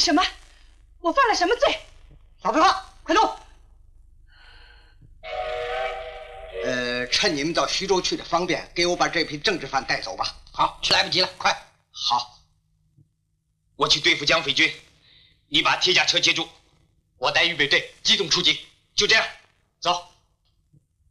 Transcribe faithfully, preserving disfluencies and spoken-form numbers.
什么？我犯了什么罪？ 少废话，快走！呃，趁你们到徐州去的方便，给我把这批政治犯带走吧。 好，去来不及了，快！ 好， 我去对付蒋匪军，你把铁甲车接住，我带预备队机动出击，就这样，走。